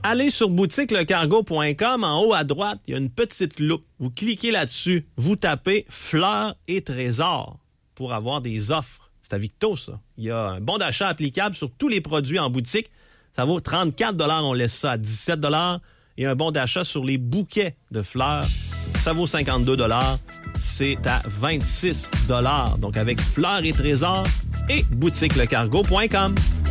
allez sur boutiquelecargo.com. En haut à droite, il y a une petite loupe. Vous cliquez là-dessus. Vous tapez fleurs et trésors pour avoir des offres. C'est à Victo, ça. Il y a un bon d'achat applicable sur tous les produits en boutique. Ça vaut 34 $. On laisse ça à 17 $. Et un bon d'achat sur les bouquets de fleurs. Ça vaut 52 $. C'est à 26 $. Donc, avec fleurs et trésors et boutiquelecargo.com.